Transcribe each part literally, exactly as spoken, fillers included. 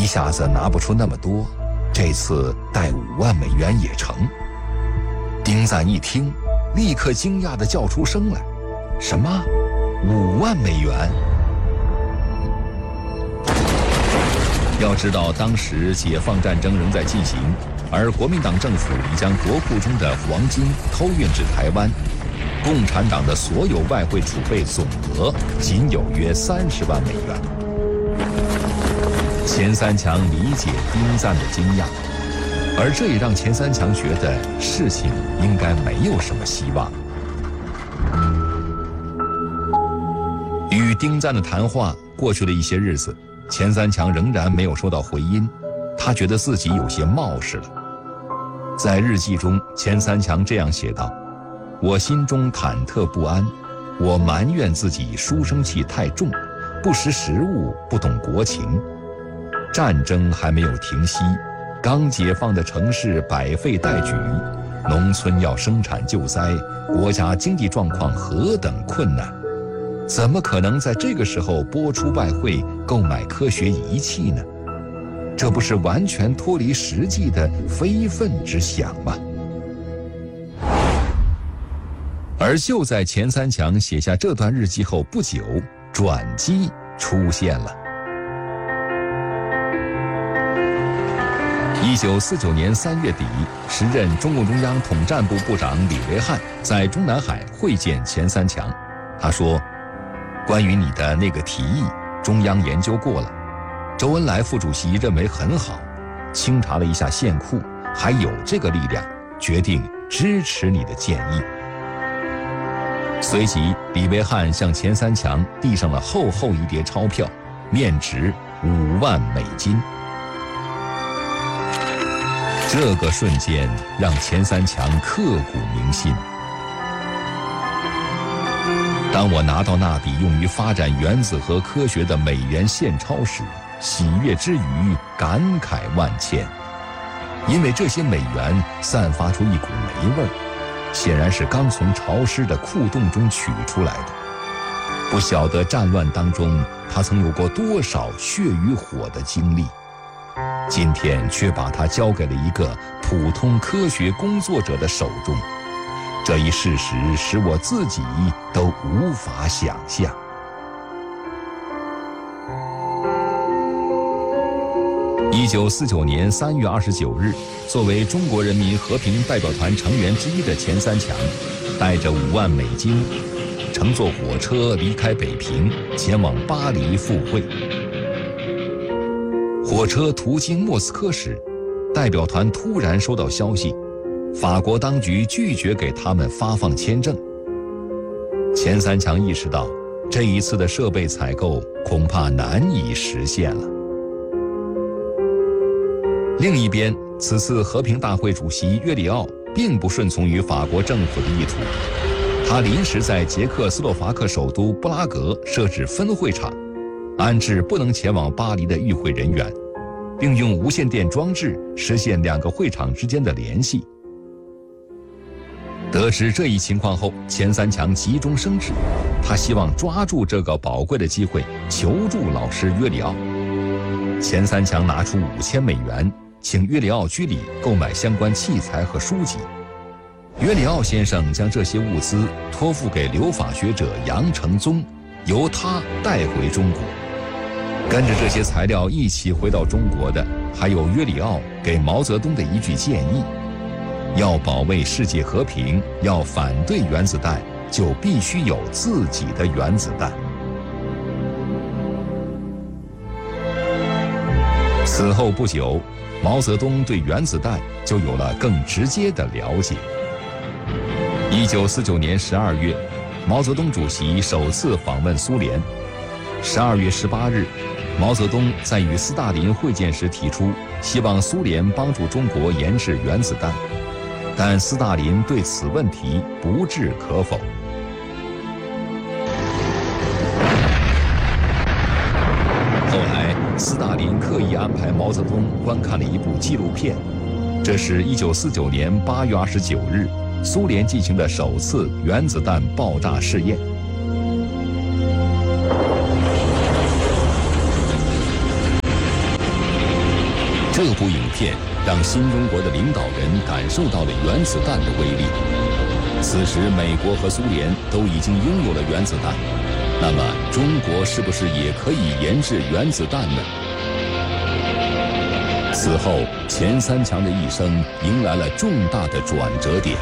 一下子拿不出那么多，这次带五万美元也成。丁赞一听，立刻惊讶地叫出声来：什么？五万美元？要知道，当时解放战争仍在进行，而国民党政府已将国库中的黄金偷运至台湾，共产党的所有外汇储备总额仅有约三十万美元。钱三强理解丁赞的惊讶，而这也让钱三强觉得事情应该没有什么希望。与丁赞的谈话过去了一些日子，钱三强仍然没有收到回音，他觉得自己有些冒失了。在日记中，钱三强这样写道：我心中忐忑不安，我埋怨自己书生气太重，不识时务，不懂国情。战争还没有停息，刚解放的城市百废待举，农村要生产救灾，国家经济状况何等困难，怎么可能在这个时候拨出外汇购买科学仪器呢？这不是完全脱离实际的非分之想吗？而就在钱三强写下这段日记后不久，转机出现了。一九四九年三月底，时任中共中央统战部部长李维汉在中南海会见钱三强。他说：关于你的那个提议，中央研究过了，周恩来副主席认为很好，清查了一下现库，还有这个力量，决定支持你的建议。随即，李维汉向钱三强递上了厚厚一叠钞票，面值五万美金。这个瞬间让钱三强刻骨铭心。当我拿到那笔用于发展原子核科学的美元现钞时，喜悦之余感慨万千，因为这些美元散发出一股霉味儿，显然是刚从潮湿的库洞中取出来的。不晓得战乱当中他曾有过多少血与火的经历，今天却把它交给了一个普通科学工作者的手中，这一事实使我自己都无法想象。一九四九年三月二十九日，作为中国人民和平代表团成员之一的钱三强，带着五万美金，乘坐火车离开北平，前往巴黎赴会。火车途经莫斯科时，代表团突然收到消息，法国当局拒绝给他们发放签证。钱三强意识到，这一次的设备采购恐怕难以实现了。另一边，此次和平大会主席约里奥并不顺从于法国政府的意图，他临时在捷克斯洛伐克首都布拉格设置分会场，安置不能前往巴黎的与会人员，并用无线电装置实现两个会场之间的联系。得知这一情况后，钱三强急中生智，他希望抓住这个宝贵的机会求助老师约里奥。钱三强拿出五千美元，请约里奥居里购买相关器材和书籍。约里奥先生将这些物资托付给留法学者杨承宗，由他带回中国。跟着这些材料一起回到中国的，还有约里奥给毛泽东的一句建议：要保卫世界和平，要反对原子弹，就必须有自己的原子弹。此后不久，毛泽东对原子弹就有了更直接的了解。一九四九年十二月，毛泽东主席首次访问苏联。十二月十八日，毛泽东在与斯大林会见时提出，希望苏联帮助中国研制原子弹，但斯大林对此问题不置可否。后来，斯大林刻意安排毛泽东观看了一部纪录片，这是一九四九年八月二十九日，苏联进行的首次原子弹爆炸试验。 这部影片让新中国的领导人感受到了原子弹的威力。此时，美国和苏联都已经拥有了原子弹，那么中国是不是也可以研制原子弹呢？此后，钱三强的一生迎来了重大的转折点。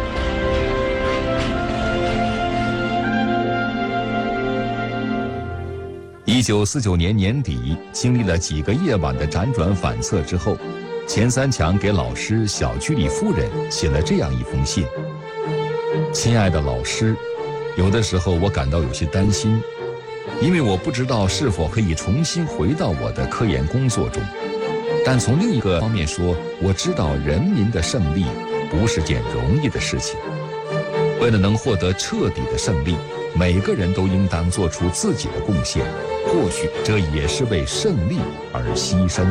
一九四九年年底，经历了几个夜晚的辗转反侧之后，钱三强给老师小居里夫人写了这样一封信：亲爱的老师，有的时候我感到有些担心，因为我不知道是否可以重新回到我的科研工作中。但从另一个方面说，我知道人民的胜利不是件容易的事情。为了能获得彻底的胜利，每个人都应当做出自己的贡献，或许这也是为胜利而牺牲。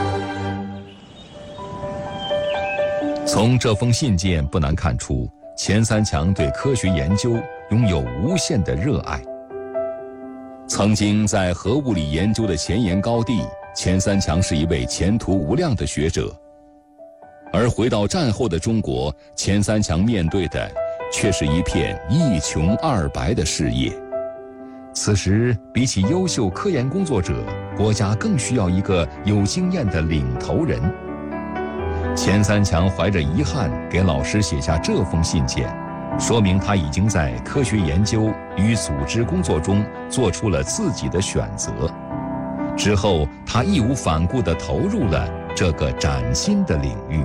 从这封信件不难看出，钱三强对科学研究拥有无限的热爱。曾经在核物理研究的前沿高地，钱三强是一位前途无量的学者。而回到战后的中国，钱三强面对的却是一片一穷二白的事业。此时，比起优秀科研工作者，国家更需要一个有经验的领头人。钱三强怀着遗憾给老师写下这封信件，说明他已经在科学研究与组织工作中做出了自己的选择。之后，他义无反顾地投入了这个崭新的领域。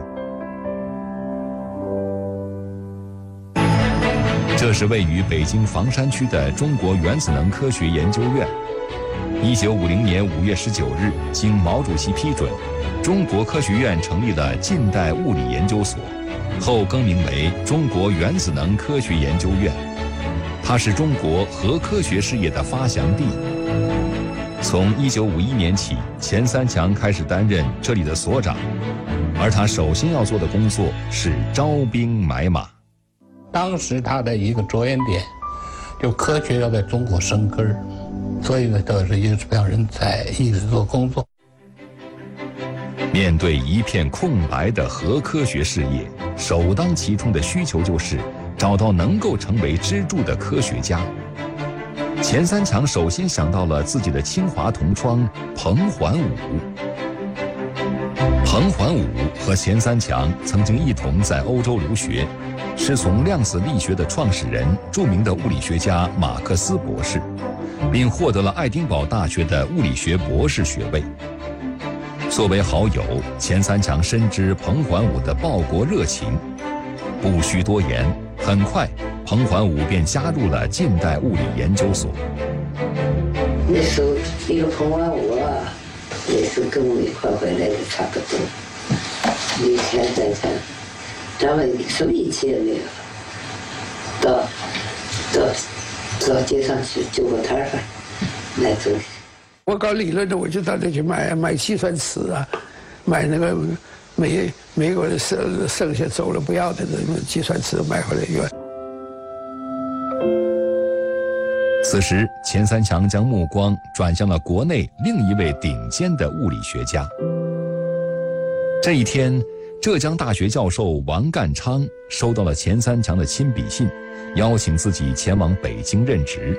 这是位于北京房山区的中国原子能科学研究院。一九五零年五月十九日，经毛主席批准，中国科学院成立了近代物理研究所，后更名为中国原子能科学研究院。它是中国核科学事业的发祥地。从一九五一年起，钱三强开始担任这里的所长，而他首先要做的工作是招兵买马。 当时他的一个着眼点，就科学要在中国生根儿，所以呢，都是一直培养人才，一直做工作。 面对一片空白的核科学事业，首当其冲的需求就是找到能够成为支柱的科学家。钱三强首先想到了自己的清华同窗彭桓武。彭桓武和钱三强曾经一同在欧洲留学，师从量子力学的创始人、著名的物理学家马克思博士，并获得了爱丁堡大学的物理学博士学位。作为好友，钱三强深知彭桓武的报国热情，不需多言，很快彭桓武便加入了近代物理研究所。 那时候那个彭桓武啊，也是跟我一块回来的，差不多。以前在这，咱们什么仪器也没有，到到到街上去就个摊儿卖东西。 我搞理论的，我就到那去买买计算尺啊，买那个美美国的剩剩下走了不要的那个计算尺买回来用。 此时，钱三强将目光转向了国内另一位顶尖的物理学家。这一天，浙江大学教授王淦昌收到了钱三强的亲笔信，邀请自己前往北京任职。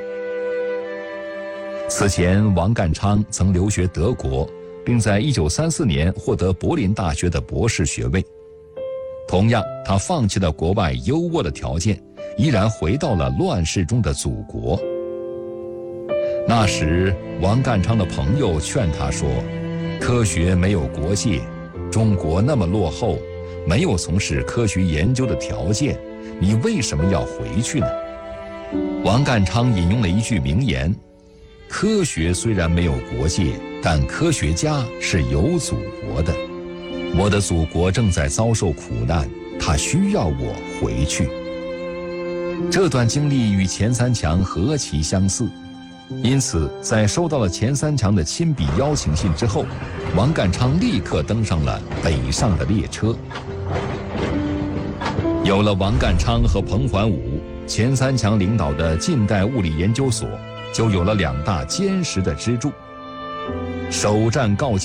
此前，王淦昌曾留学德国，并在一九三四年获得柏林大学的博士学位。同样，他放弃了国外优渥的条件，依然回到了乱世中的祖国。那时，王淦昌的朋友劝他说：“科学没有国界，中国那么落后，没有从事科学研究的条件，你为什么要回去呢？”王淦昌引用了一句名言：“科学虽然没有国界，但科学家是有祖国的。我的祖国正在遭受苦难，他需要我回去。”这段经历与钱三强何其相似。因此，在收到了钱三强的亲笔邀请信之后，王淦昌立刻登上了北上的列车。有了王淦昌和彭桓武，钱三强领导的近代物理研究所就有了两大坚实的支柱。首战告捷